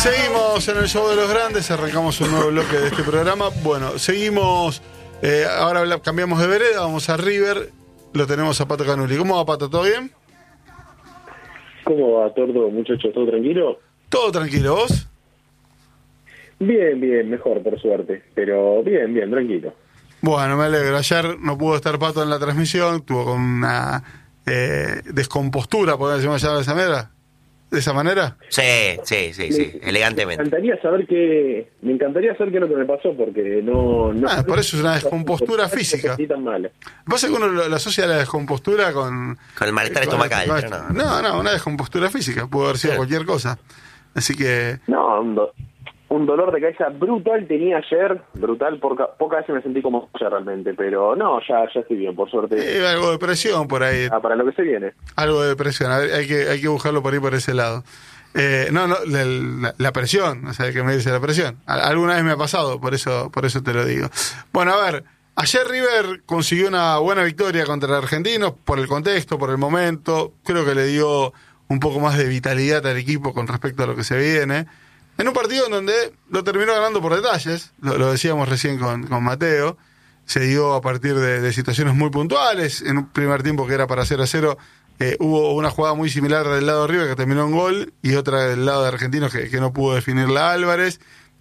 Seguimos en el show de los grandes, arrancamos un nuevo bloque de este programa. Bueno, seguimos, ahora cambiamos de vereda, vamos a River, lo tenemos a Pato Canuli. ¿Cómo va, Pato? ¿Todo bien? ¿Cómo va, Tordo, muchachos? ¿Todo tranquilo? Todo tranquilo, ¿vos? Bien, mejor por suerte, pero bien, tranquilo. Bueno, me alegro. Ayer no pudo estar Pato en la transmisión, tuvo con una descompostura, podemos llamar de esa manera. ¿De esa manera? Sí, elegantemente. Me encantaría saber qué es lo que me pasó, porque no por eso es una descompostura física. Tan mala. Pasa que uno lo asocia a la descompostura con el malestar estomacal. No, una descompostura física, pudo haber sido cualquier cosa. Así que... No, un dolor de cabeza brutal tenía ayer, brutal, pocas veces me sentí como ayer realmente, pero no, ya estoy bien, por suerte. Algo de presión por ahí. Para lo que se viene. Algo de presión, hay que buscarlo por ahí, por ese lado. La presión, o sea, que me dice la presión. Alguna vez me ha pasado, por eso te lo digo. Bueno, a ver, ayer River consiguió una buena victoria contra Argentinos, por el contexto, por el momento, creo que le dio un poco más de vitalidad al equipo con respecto a lo que se viene. En un partido en donde lo terminó ganando por detalles, lo decíamos recién con Mateo, se dio a partir de situaciones muy puntuales. En un primer tiempo que era para 0-0, hubo una jugada muy similar del lado de River que terminó en gol, y otra del lado de Argentinos que no pudo definirla Álvarez.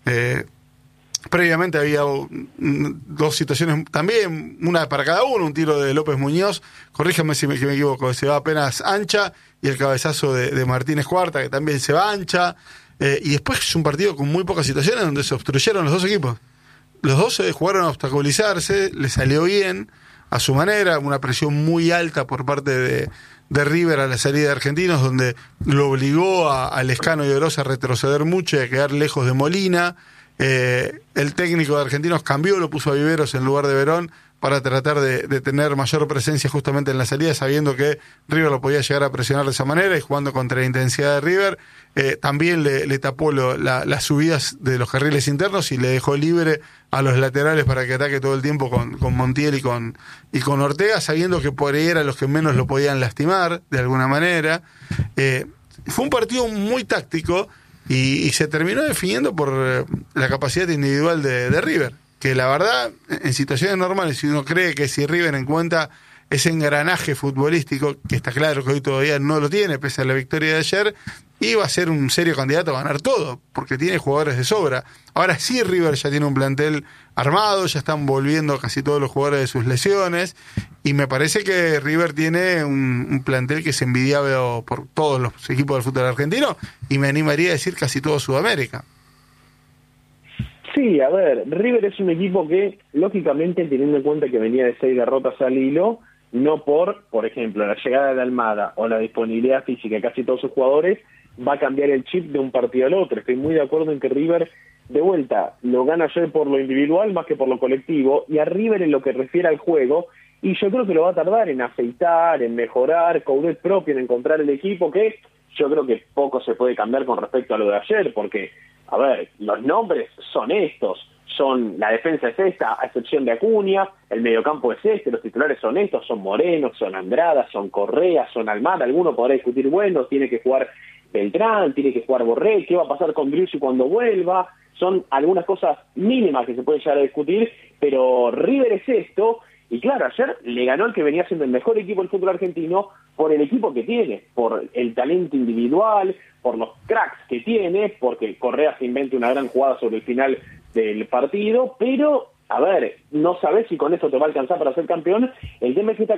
Previamente había dos situaciones también, una para cada uno, un tiro de López Muñoz, corríjame si me equivoco, se va apenas ancha, y el cabezazo de Martínez Cuarta, que también se va ancha. Y después es un partido con muy pocas situaciones donde se obstruyeron los dos equipos. Los dos jugaron a obstaculizarse, le salió bien a su manera, una presión muy alta por parte de River a la salida de Argentinos, donde lo obligó a Lescano y Oroz a retroceder mucho y a quedar lejos de Molina. El técnico de Argentinos cambió, lo puso a Viveros en lugar de Verón, para tratar de tener mayor presencia justamente en la salida, sabiendo que River lo podía llegar a presionar de esa manera, y jugando contra la intensidad de River. También le tapó las subidas de los carriles internos y le dejó libre a los laterales para que ataque todo el tiempo con Montiel y con Ortega, sabiendo que por ahí eran los que menos lo podían lastimar de alguna manera. Fue un partido muy táctico y se terminó definiendo por la capacidad individual de River, que la verdad, en situaciones normales, si uno cree que si River encuentra ese engranaje futbolístico, que está claro que hoy todavía no lo tiene, pese a la victoria de ayer, iba a ser un serio candidato a ganar todo, porque tiene jugadores de sobra. Ahora sí, River ya tiene un plantel armado, ya están volviendo casi todos los jugadores de sus lesiones, y me parece que River tiene un plantel que es envidiable por todos los equipos del fútbol argentino, y me animaría a decir casi todo Sudamérica. Sí, a ver, River es un equipo que, lógicamente, teniendo en cuenta que venía de 6 derrotas al hilo, no por ejemplo, la llegada de Almada o la disponibilidad física de casi todos sus jugadores, va a cambiar el chip de un partido al otro. Estoy muy de acuerdo en que River, de vuelta, lo gana ayer por lo individual más que por lo colectivo, y a River en lo que refiere al juego, y yo creo que lo va a tardar en aceitar, en mejorar, Coudet propio, en encontrar el equipo, que yo creo que poco se puede cambiar con respecto a lo de ayer, porque, a ver, los nombres son estos, la defensa es esta, a excepción de Acuña, el mediocampo es este, los titulares son estos, son Moreno, son Andrada, son Correa, son Almada, alguno podrá discutir, bueno, tiene que jugar Beltrán, tiene que jugar Borré, ¿qué va a pasar con Driussi cuando vuelva? Son algunas cosas mínimas que se pueden llegar a discutir, pero River es esto, y claro, ayer le ganó el que venía siendo el mejor equipo del fútbol argentino por el equipo que tiene, por el talento individual, por los cracks que tiene, porque Correa se inventa una gran jugada sobre el final del partido, pero, a ver, no sabes si con eso te va a alcanzar para ser campeón. El tema es que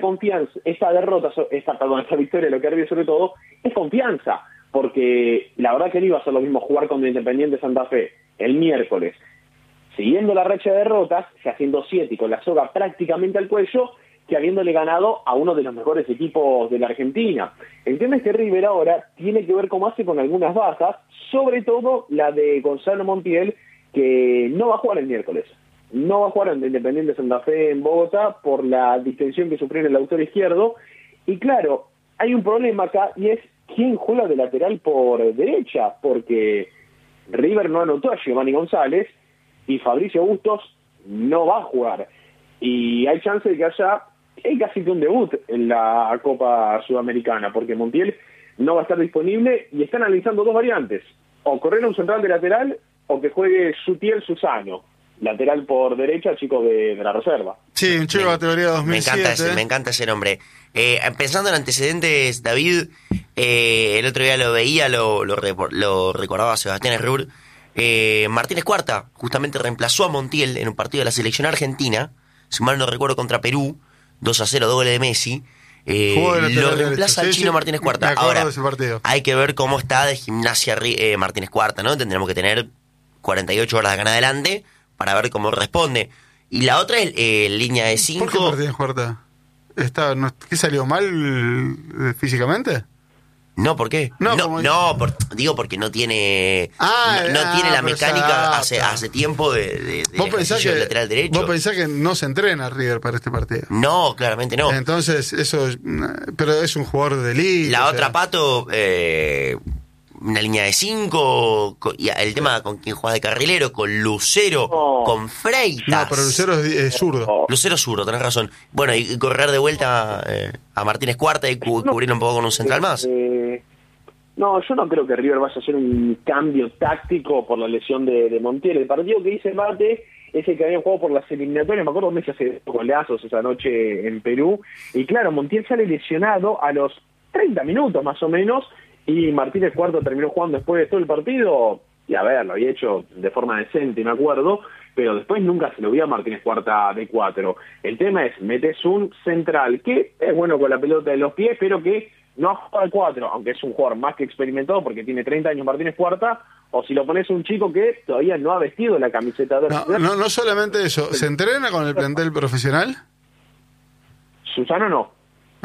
esta victoria, lo que arriba sobre todo, es confianza, porque la verdad que no iba a ser lo mismo jugar con el Independiente Santa Fe el miércoles, siguiendo la racha de derrotas, haciendo 7 y con la soga prácticamente al cuello, que habiéndole ganado a uno de los mejores equipos de la Argentina. El tema es que River ahora tiene que ver cómo hace con algunas bajas, sobre todo la de Gonzalo Montiel, que no va a jugar el miércoles. No va a jugar en Independiente Santa Fe en Bogotá por la distensión que sufrió en el autor izquierdo. Y claro, hay un problema acá, y es quién juega de lateral por derecha, porque River no anotó a Giovanni González y Fabricio Bustos no va a jugar. Y hay chance de que haya casi que un debut en la Copa Sudamericana, porque Montiel no va a estar disponible y están analizando dos variantes. o correr un central de lateral o que juegue Sutiel Susano, lateral por derecha, chico de la reserva. Sí, un chico de categoría 2007. Me encanta ese nombre. Pensando en antecedentes, David, el otro día lo veía, lo recordaba Sebastián Herrur. Martínez Cuarta justamente reemplazó a Montiel en un partido de la selección argentina, si mal no recuerdo, contra Perú, 2-0, doble de Messi. Lo reemplaza al chino Martínez Cuarta. Ahora, hay que ver cómo está de Gimnasia Martínez Cuarta, ¿no? Tendremos que tener 48 horas de acá en adelante para ver cómo responde. Y la otra es línea de 5. ¿Por qué Martínez Cuarta? ¿Qué salió mal físicamente? No, ¿por qué? Digo porque no tiene no tiene la mecánica hace tiempo de ejercicio del lateral derecho. Vos pensás que no se entrena River para este partido. No, claramente no. Entonces, pero es un jugador de liga. La otra, Pato, una línea de 5, el tema con quien juega de carrilero, con Lucero, con Freitas. No, pero Lucero es zurdo. Lucero zurdo, tenés razón. Bueno, y correr de vuelta a Martínez Cuarta y cubrir un poco con un central más. No, yo no creo que River vaya a hacer un cambio táctico por la lesión de Montiel. El partido que dice Mate es el que habían jugado por las eliminatorias. Me acuerdo que Messi hace golazos esa noche en Perú. Y claro, Montiel sale lesionado a los 30 minutos más o menos. Y Martínez Cuarta terminó jugando después de todo el partido. Y a ver, lo había hecho de forma decente, me acuerdo. Pero después nunca se lo vio a Martínez Cuarta de 4. El tema es, metes un central que es bueno con la pelota de los pies, pero que no ha jugado al 4, aunque es un jugador más que experimentado porque tiene 30 años Martínez Cuarta, o si lo pones un chico que todavía no ha vestido la camiseta de River. No solamente eso, ¿se entrena con el plantel profesional? Susano no.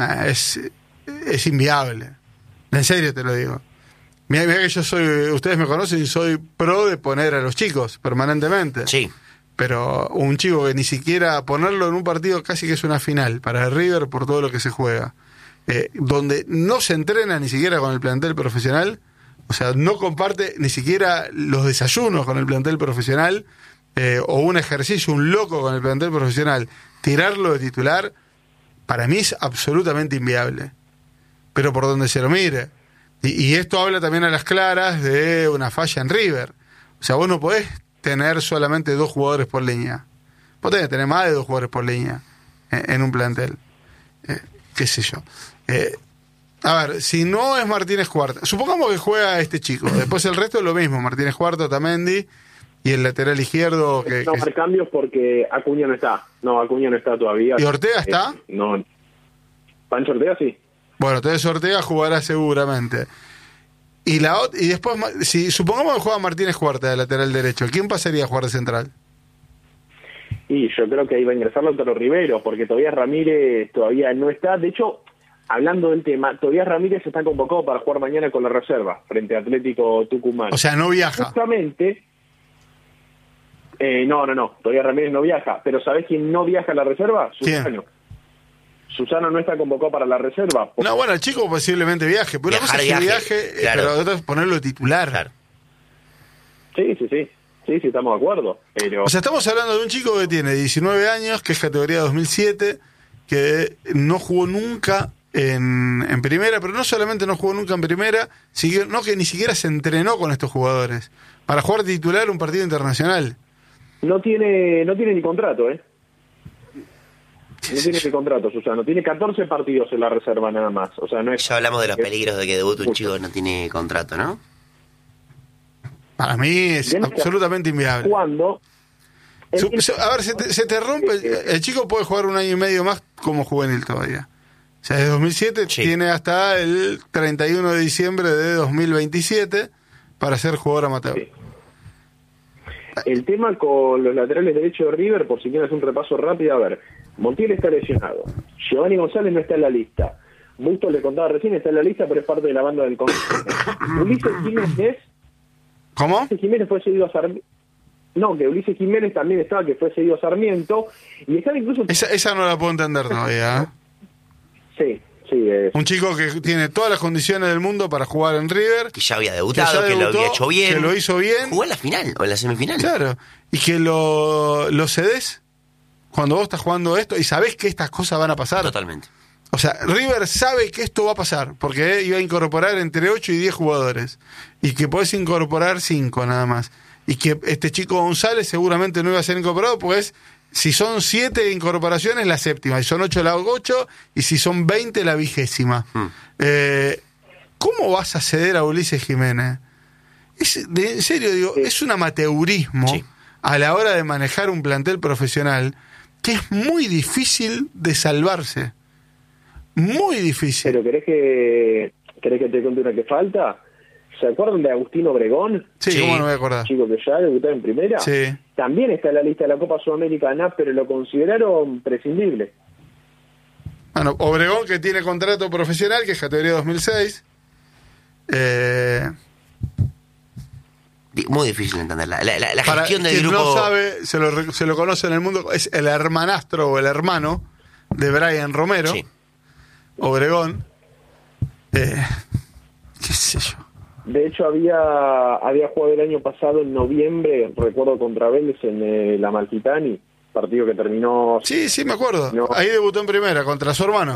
Es inviable. En serio te lo digo. Mira que ustedes me conocen y soy pro de poner a los chicos permanentemente. Sí. Pero un chico que ni siquiera ponerlo en un partido casi que es una final para River por todo lo que se juega. Donde no se entrena ni siquiera con el plantel profesional, o sea, no comparte ni siquiera los desayunos con el plantel profesional, o un ejercicio, un loco con el plantel profesional, tirarlo de titular, para mí es absolutamente inviable. Pero por donde se lo mire. Y esto habla también a las claras de una falla en River. O sea, vos no podés tener solamente 2 jugadores por línea. Vos tenés que tener más de 2 jugadores por línea en un plantel. Qué sé yo. A ver, si no es Martínez Cuarta, supongamos que juega este chico, después el resto es lo mismo, Martínez Cuarta, Otamendi y el lateral izquierdo no hay cambios porque Acuña no está. No, Acuña no está todavía. ¿Y Ortega está? No. Pancho Ortega sí. Bueno, entonces Ortega jugará seguramente. Y después, si supongamos que juega Martínez Cuarta de lateral derecho, ¿quién pasaría a jugar de central? Y yo creo que ahí va a ingresar Lautaro Rivero, porque Tobías Ramírez todavía no está. De hecho, hablando del tema, Tobías Ramírez está convocado para jugar mañana con la reserva, frente a Atlético Tucumán. O sea, no viaja. Justamente, no, Tobías Ramírez no viaja. Pero ¿sabés quién no viaja a la reserva? Susano. Susano no está convocado para la reserva. No, bueno, el chico posiblemente viaje. Pero una cosa es que viaje, claro. Pero otra es ponerlo de titular. Claro. Sí, estamos de acuerdo. Pero... O sea, estamos hablando de un chico que tiene 19 años, que es categoría 2007, que no jugó nunca en primera, pero no solamente no jugó nunca en primera, sino que ni siquiera se entrenó con estos jugadores para jugar titular un partido internacional. No tiene ni contrato, ¿eh? No tiene ni contrato, Susano. Tiene 14 partidos en la reserva nada más. O sea, no es... Ya hablamos de los peligros de que debute un chico que no tiene contrato, ¿no? Para mí es absolutamente inviable. ¿Cuándo? A ver, se te rompe. El chico puede jugar 1 año y medio más como juvenil todavía. O sea, desde 2007 sí. Tiene hasta el 31 de diciembre de 2027 para ser jugador amateur. Sí. El tema con los laterales derechos de River, por si quieres un repaso rápido, a ver, Montiel está lesionado, Giovanni González no está en la lista, Busto le contaba recién, está en la lista pero es parte de la banda del Consejo. Ulises Jiménez... ¿Cómo? Ulises Jiménez fue cedido a Sarmiento. No, que Ulises Jiménez también estaba, que fue cedido a Sarmiento, y estaba incluso... Esa no la puedo entender todavía. Sí. Un chico que tiene todas las condiciones del mundo para jugar en River, que ya había debutado, que lo había hecho bien, que lo hizo bien, jugó en la final o en la semifinal. Claro, y que lo cedes cuando vos estás jugando esto y sabés que estas cosas van a pasar. Totalmente. O sea, River sabe que esto va a pasar, porque iba a incorporar entre 8 y 10 jugadores, y que podés incorporar 5 nada más. Y que este chico González seguramente no iba a ser incorporado, pues si son 7 incorporaciones, la séptima, si son 8, la 8, y si son 20, la 20ª. ¿Cómo vas a ceder a Ulises Jiménez? En serio, digo, es un amateurismo a la hora de manejar un plantel profesional que es muy difícil de salvarse. Muy difícil. Pero ¿querés que te cuente una que falta? ¿Se acuerdan de Agustín Obregón? Sí, ¿cómo no me voy a acordar? Chico que ya debutó en primera. Sí. También está en la lista de la Copa Sudamericana, pero lo consideraron prescindible. Bueno, Obregón, que tiene contrato profesional, que es categoría 2006. Muy difícil de entender. La Para gestión del quien grupo... no sabe, se lo conoce en el mundo, es el hermanastro o el hermano de Brian Romero. Sí. Obregón. ¿Qué sé yo? De hecho, había jugado el año pasado en noviembre, recuerdo, contra Vélez en la Malquitani, partido que terminó... Sí, me acuerdo. No. Ahí debutó en primera, contra su hermano.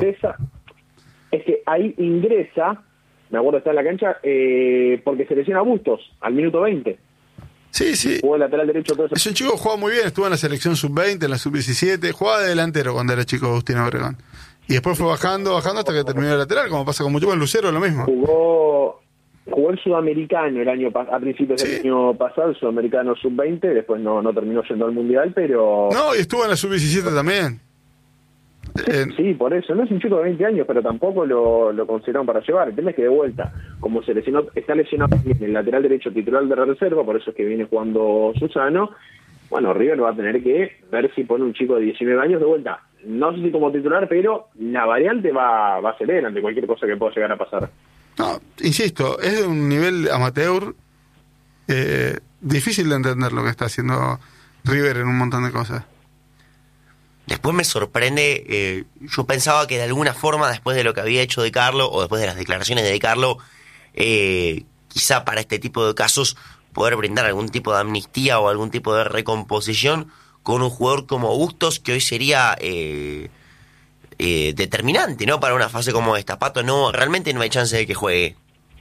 Es que ahí ingresa, me acuerdo, está en la cancha, porque se lesiona a Bustos, al minuto 20. Sí. Jugó el lateral derecho todo eso. Es un chico que juega muy bien, estuvo en la selección sub-20, en la sub-17, jugaba de delantero cuando era chico Agustín Obregón. Y después fue bajando hasta que terminó el lateral, como pasa con mucho con Lucero, lo mismo. Jugó el sudamericano a principios del año pasado, el sudamericano sub-20, después no terminó yendo al mundial, pero... No, y estuvo en la sub-17 también. Sí, por eso. No es un chico de 20 años, pero tampoco lo consideraron para llevar. El tema es que de vuelta, como está lesionado en el lateral derecho titular de reserva, por eso es que viene jugando Susano, bueno, River va a tener que ver si pone un chico de 19 años de vuelta. No sé si como titular, pero la variante va a ceder ante cualquier cosa que pueda llegar a pasar. No, insisto, es de un nivel amateur difícil de entender lo que está haciendo River en un montón de cosas. Después me sorprende, yo pensaba que de alguna forma, después de lo que había hecho De Carlo, o después de las declaraciones de De Carlo, quizá para este tipo de casos poder brindar algún tipo de amnistía o algún tipo de recomposición con un jugador como Bustos, que hoy sería determinante, ¿no? Para una fase como esta. Pato, realmente no hay chance de que juegue.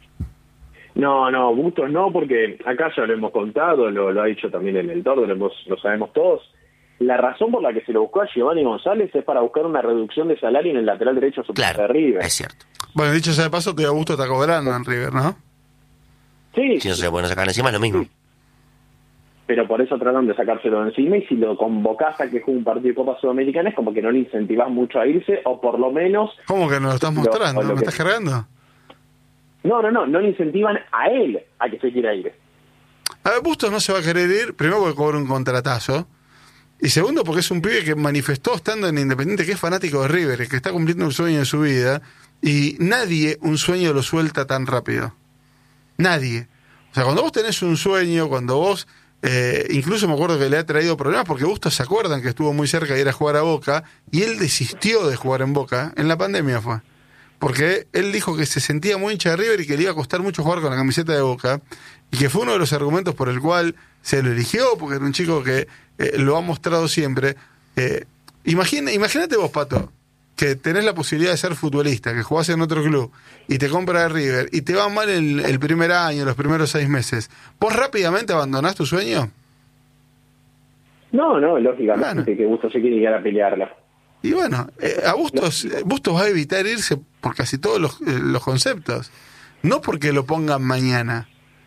No, Bustos no, porque acá ya lo hemos contado, lo ha dicho también en el Tordo, lo sabemos todos. La razón por la que se lo buscó a Giovanni González es para buscar una reducción de salario en el lateral derecho claro, de River. Es cierto. Bueno, dicho sea de paso, que Augusto está cobrando en River, ¿no? Sí. Si no se le pueden sacar encima es lo mismo. Sí. Pero por eso tratan de sacárselo de encima, y si lo convocás a que juegue un partido de Copa Sudamericana es como que no le incentivás mucho a irse, o por lo menos... ¿Cómo que no lo estás mostrando? ¿Me estás cargando? No le incentivan a él a que se quiera ir. A ver, Bustos no se va a querer ir, primero porque cobra un contratazo, y segundo porque es un pibe que manifestó estando en Independiente que es fanático de River, que está cumpliendo un sueño de su vida, y nadie un sueño lo suelta tan rápido. Nadie. O sea, cuando vos tenés un sueño, cuando vos... incluso me acuerdo que le ha traído problemas porque Bustos, ¿se acuerdan que estuvo muy cerca de ir a jugar a Boca? Y él desistió de jugar en Boca, en la pandemia fue. Porque él dijo que se sentía muy hincha de River y que le iba a costar mucho jugar con la camiseta de Boca, y que fue uno de los argumentos por el cual se lo eligió, porque era un chico que lo ha mostrado siempre. Imagínate vos, Pato, que tenés la posibilidad de ser futbolista, que jugás en otro club y te compra de River y te va mal el primer año, los primeros 6 meses. ¿Vos rápidamente abandonás tu sueño? No, lógicamente, bueno, que Bustos se quiere llegar a pelearla. Y bueno, a Bustos va a evitar irse por casi todos los conceptos. No porque lo pongan mañana.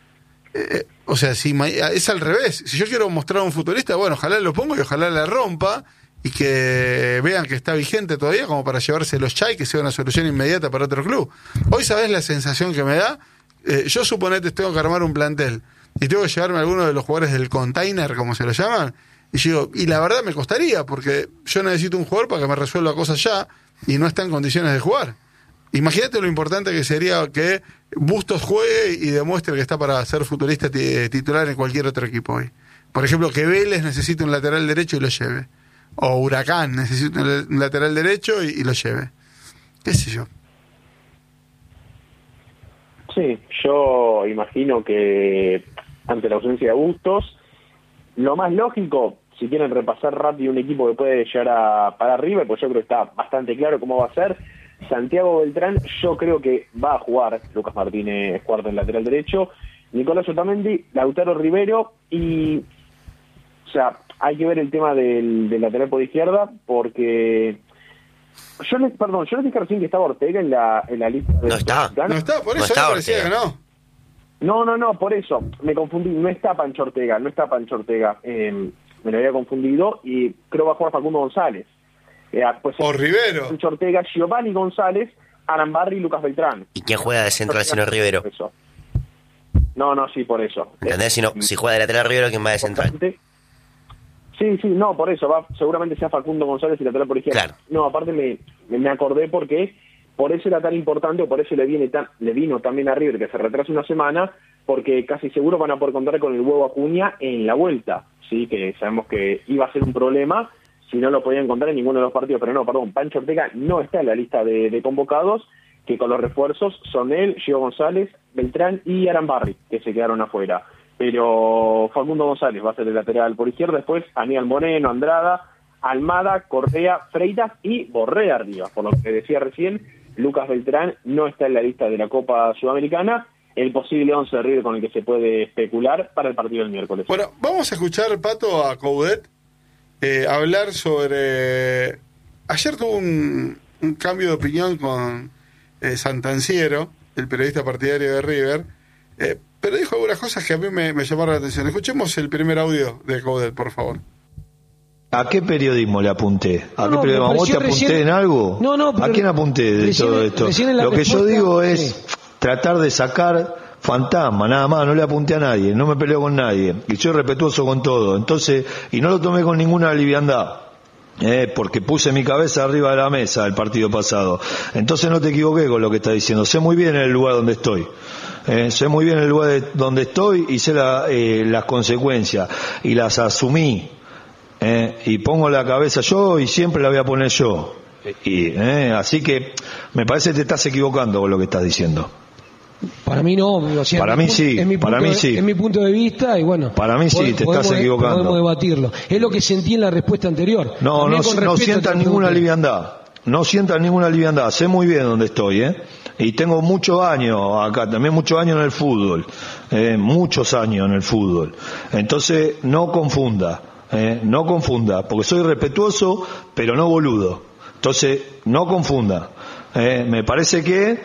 O sea, si es al revés. Si yo quiero mostrar a un futbolista, bueno, ojalá lo pongo y ojalá la rompa y que vean que está vigente todavía como para llevarse los chai, que sea una solución inmediata para otro club. Hoy, ¿sabés la sensación que me da? Yo suponete tengo que armar un plantel y tengo que llevarme a alguno de los jugadores del container, como se lo llaman, y yo digo, y la verdad me costaría, porque yo necesito un jugador para que me resuelva cosas ya y no está en condiciones de jugar. Imagínate lo importante que sería que Bustos juegue y demuestre que está para ser futbolista titular en cualquier otro equipo hoy. Por ejemplo, que Vélez necesite un lateral derecho y lo lleve. O Huracán necesita un lateral derecho y lo lleve. ¿Qué sé yo? Sí, yo imagino que ante la ausencia de Bustos, lo más lógico, si quieren repasar rápido un equipo que puede llegar para River, pues yo creo que está bastante claro cómo va a ser. Santiago Beltrán, yo creo que va a jugar Lucas Martínez Cuarta en lateral derecho, Nicolás Otamendi, Lautaro Rivero y, o sea, hay que ver el tema del lateral por izquierda porque yo les dije recién que estaba Ortega en la lista de... No está, por eso está parecía Ortega. que no. No, por eso, me confundí, no está Pancho Ortega, me lo había confundido y creo que va a jugar Facundo González. Pues, O Rivero. Pancho Ortega, Giovanni González, Arambarri y Lucas Beltrán. ¿Y quién juega de central si no es Rivero? Eso. Sí, por eso. ¿Entendés? Si juega de lateral Rivero, ¿quién va de central? Sí, no, por eso, seguramente sea Facundo González y lateral por izquierda. Claro. No, aparte me acordé porque por eso era tan importante, o por eso le vino también a River que se retrase una semana, porque casi seguro van a poder contar con el huevo Acuña en la vuelta, sí, que sabemos que iba a ser un problema si no lo podían encontrar en ninguno de los partidos, pero no, Pancho Ortega no está en la lista de convocados, que con los refuerzos son él, Gio González, Beltrán y Arambarri, que se quedaron afuera. Pero Facundo González va a ser el lateral por izquierda, después Aníbal Moreno, Andrada, Almada, Correa, Freitas y Borré arriba. Por lo que decía recién, Lucas Beltrán no está en la lista de la Copa Sudamericana, el posible 11 de River con el que se puede especular para el partido del miércoles. Bueno, vamos a escuchar, Pato, a Coudet hablar sobre... Ayer tuvo un cambio de opinión con Santanciero, el periodista partidario de River, pero dijo algunas cosas que a mí me llamaron la atención. Escuchemos el primer audio de Coudet, por favor. ¿A qué periodismo le apunté? ¿A qué periodismo? ¿A vos te apunté en algo? ¿A quién apunté de todo esto? Lo que yo digo es tratar de sacar fantasma, nada más, no le apunté a nadie, no me peleo con nadie, y soy respetuoso con todo, entonces, y no lo tomé con ninguna liviandad. Porque puse mi cabeza arriba de la mesa el partido pasado. Entonces no te equivoqué con lo que estás diciendo. Sé muy bien el lugar donde estoy. Sé muy bien el lugar donde estoy y sé las consecuencias. Y las asumí. Y pongo la cabeza yo y siempre la voy a poner yo. Así que me parece que te estás equivocando con lo que estás diciendo. Para mí no, o sea, para mí sí, para mí sí. Es mi punto de vista y bueno. Para mí sí, te estás equivocando. Podemos debatirlo. Es lo que sentí en la respuesta anterior. No sientas ninguna liviandad. No sientas ninguna liviandad. Sé muy bien dónde estoy, Y tengo muchos años acá, también muchos años en el fútbol. Muchos años en el fútbol. Entonces, no confunda, porque soy respetuoso, pero no boludo. Entonces, no confunda. Me parece que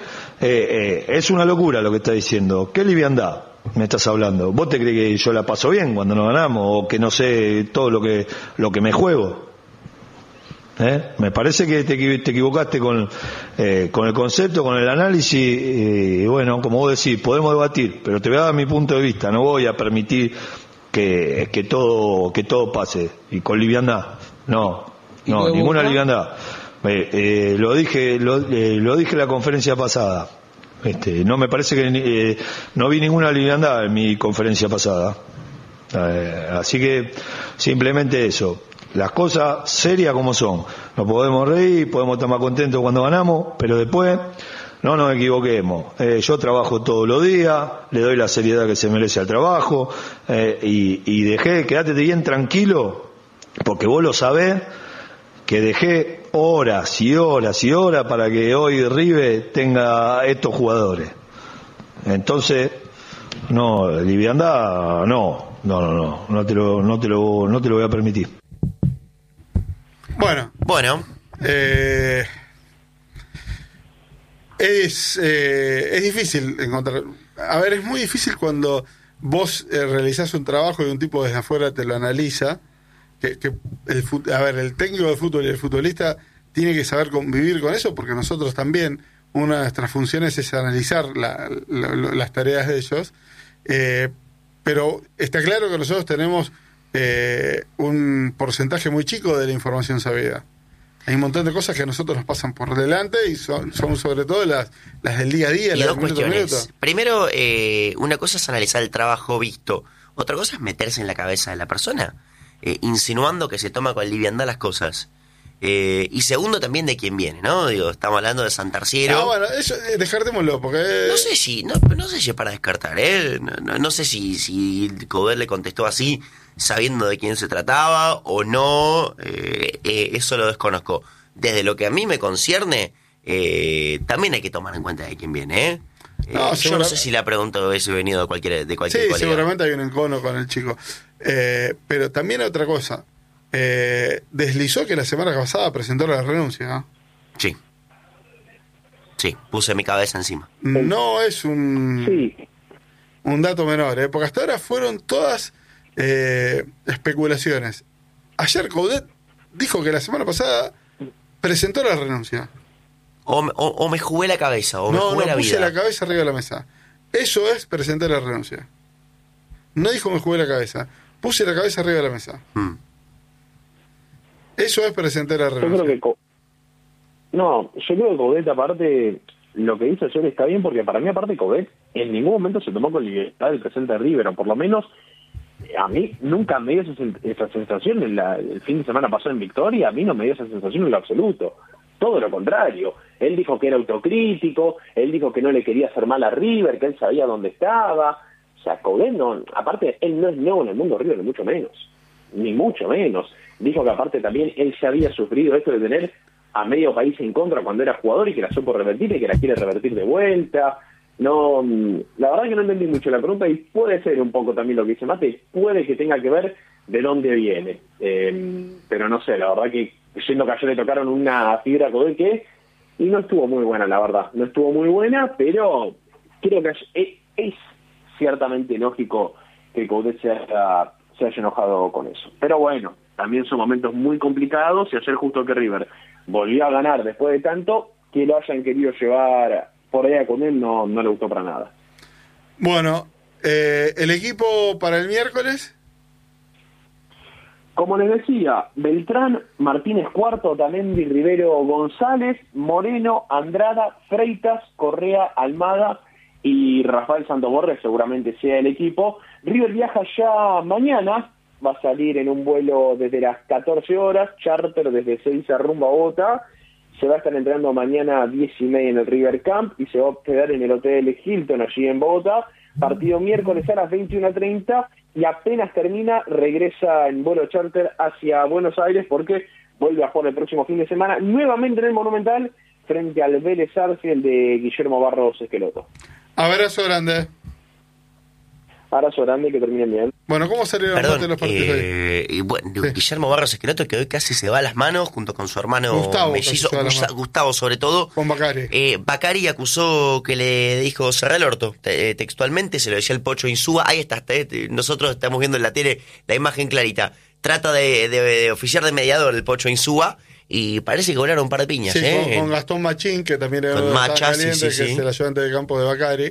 es una locura lo que está diciendo. ¿Qué liviandad me estás hablando? ¿Vos te crees que yo la paso bien cuando nos ganamos o que no sé todo lo que me juego? Me parece que te equivocaste con el concepto, con el análisis y bueno, como vos decís, podemos debatir, pero te voy a dar mi punto de vista. No voy a permitir que todo pase y con liviandad. No, ninguna liviandad. Lo dije en la conferencia pasada. No me parece que no vi ninguna liviandad en mi conferencia pasada. Así que simplemente eso. Las cosas serias como son. Nos podemos reír, podemos estar más contentos cuando ganamos, pero después no nos equivoquemos. Yo trabajo todos los días, le doy la seriedad que se merece al trabajo y quédate bien tranquilo, porque vos lo sabés, que dejé horas y horas y horas para que hoy River tenga estos jugadores. Entonces, no, liviandad, no te lo voy a permitir. Bueno. Es difícil encontrar. A ver, es muy difícil cuando vos realizás un trabajo y un tipo desde afuera te lo analiza. El técnico de fútbol y el futbolista tiene que saber convivir con eso, porque nosotros también, una de nuestras funciones es analizar las tareas de ellos. Pero está claro que nosotros tenemos un porcentaje muy chico de la información sabida. Hay un montón de cosas que a nosotros nos pasan por delante y son sobre todo las del día a día. Y dos cuestiones. Primero, una cosa es analizar el trabajo visto, otra cosa es meterse en la cabeza de la persona, insinuando que se toma con liviandad las cosas. Y segundo, también de quién viene, ¿no? Digo, estamos hablando de Santarciero. Bueno, eso descartémoslo, porque... No sé si es para descartar, No sé si Coudet le contestó así, sabiendo de quién se trataba o no, eso lo desconozco. Desde lo que a mí me concierne, también hay que tomar en cuenta de quién viene, ¿eh? No, yo no sé si la pregunta hubiese venido de cualquier Sí, colega. seguramente hay un encono con el chico. Pero también hay otra cosa. Deslizó que la semana pasada presentó la renuncia, ¿no? Sí. Sí, puse mi cabeza encima. No es Sí. un dato menor, porque hasta ahora fueron todas especulaciones. Ayer Coudet dijo que la semana pasada presentó la renuncia. O me jugué la cabeza, o me jugué la puse vida. la cabeza arriba de la mesa. Eso es presentar la renuncia. No dijo me jugué la cabeza. Puse la cabeza arriba de la mesa. Eso es presentar la renuncia. Yo creo que Coudet, aparte, lo que hizo ayer está bien, porque para mí, aparte, Coudet en ningún momento se tomó con libertad el presente de River, o por lo menos a mí nunca me dio esa sensación. El fin de semana pasado en Victoria, a mí no me dio esa sensación en lo absoluto. Todo lo contrario. Él dijo que era autocrítico, él dijo que no le quería hacer mal a River, que él sabía dónde estaba. O sea, Coudet no, aparte, él no es nuevo en el mundo River, ni mucho menos. Dijo que aparte también él ya había sufrido esto de tener a medio país en contra cuando era jugador y que la supo revertir y que la quiere revertir de vuelta. No, la verdad que no entendí mucho la pregunta, y puede ser un poco también lo que dice Mate, puede que tenga que ver de dónde viene. Pero no sé, la verdad que siendo que ayer le tocaron una fibra Coudet y no estuvo muy buena, la verdad. No estuvo muy buena, pero creo que es ciertamente lógico que Coudet se haya enojado con eso. Pero bueno, también son momentos muy complicados, y ayer justo que River volvió a ganar después de tanto, que lo hayan querido llevar por allá con él no le gustó para nada. Bueno, el equipo para el miércoles. Como les decía, Beltrán, Martínez Cuarto, Otamendi, Rivero, González, Moreno, Andrada, Freitas, Correa, Almada y Rafael Santoborre seguramente sea el equipo. River viaja ya mañana, va a salir en un vuelo desde las 14 horas, charter desde Seiza rumbo a Bogotá. Se va a estar entrenando mañana a 10:30 en el River Camp y se va a hospedar en el Hotel Hilton allí en Bogotá. Partido miércoles a las 21:30 y apenas termina regresa en vuelo charter hacia Buenos Aires porque vuelve a jugar el próximo fin de semana nuevamente en el Monumental frente al Vélez Sarsfield de Guillermo Barros Esqueloto. Abrazo grande. Abrazo grande, que terminen bien. Bueno, ¿cómo salieron los partidos hoy? Bueno, Sí. Guillermo Barros Esqueloto, que hoy casi se va a las manos junto con su hermano Gustavo, mellizo, casi se va a las manos. Gustavo sobre todo. Con Bacari. Bacari acusó que le dijo cerrá el orto, textualmente, se lo decía el Pocho Insúa. Ahí está, nosotros estamos viendo en la tele la imagen clarita. Trata de oficiar de mediador el Pocho Insúa y parece que volaron un par de piñas. Sí, con Gastón Machín, que también era Con Macha, caliente, sí, que es el ayudante de campo de Bacari.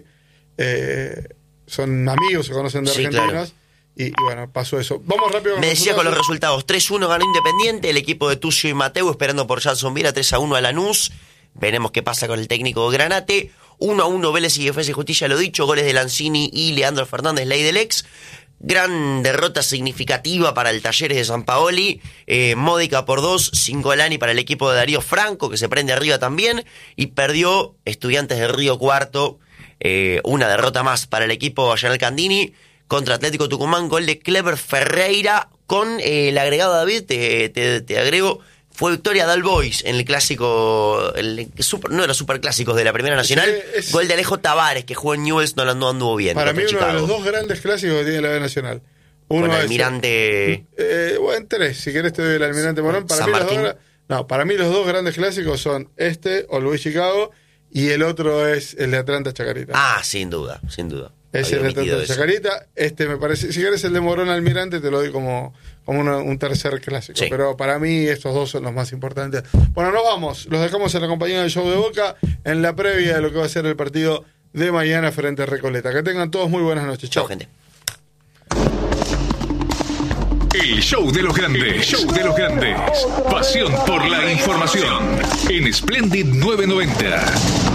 Son amigos, se conocen de argentinos. Claro. Y bueno, pasó eso. Vamos rápido con Me decía con los resultados. resultados. 3-1 ganó Independiente, el equipo de Tucio y Mateo esperando por Jason Vira, 3-1 a Lanús. Veremos qué pasa con el técnico Granate. 1-1 Vélez y Defensa y Justicia, lo dicho, goles de Lanzini y Leandro Fernández, ley del ex. Gran derrota significativa para el Talleres de San Paoli, módica por 2, sin Golani para el equipo de Darío Franco, que se prende arriba también, y perdió Estudiantes de Río Cuarto, una derrota más para el equipo Llanel Candini, contra Atlético Tucumán, gol de Clever Ferreira, con el agregado David, te agrego, fue victoria de All Boys en el clásico, uno de los superclásicos de la Primera Nacional, gol de Alejo Tavares, que jugó en Newell's, no anduvo bien. Para mí uno Chicago. de los dos grandes clásicos que tiene la B Nacional. Uno Con es Almirante... bueno, tres, si querés te doy el Almirante Morón. Para mí los dos grandes clásicos son All Boys Chicago, y el otro es el de Atlanta Chacarita. Ah, sin duda, sin duda. Es el de Atlanta Chacarita. Me parece, si querés el de Morón Almirante, te lo doy como un tercer clásico. Sí. Pero para mí estos dos son los más importantes. Bueno, nos vamos. Los dejamos en la compañía del Show de Boca, en la previa de lo que va a ser el partido de mañana frente a Recoleta. Que tengan todos muy buenas noches. Chau, Chau, gente. El show de los grandes. Show de los grandes. Pasión por la información. En Splendid 990.